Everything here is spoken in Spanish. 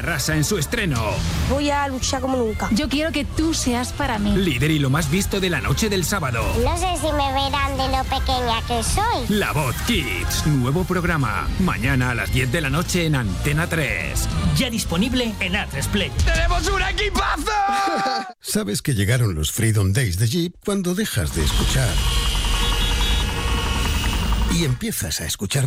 arrasa en su estreno. Voy a luchar como nunca. Yo quiero que tú seas para mí. Líder y lo más visto de la noche del sábado. No sé si me verán de lo pequeña que soy. La Voz Kids, nuevo programa. Mañana a las 10 de la noche en Antena 3. Ya disponible en A3 Play. ¡Tenemos un equipazo! Sabes que llegaron los Freedom Days de Jeep cuando dejas de escuchar y empiezas a escuchar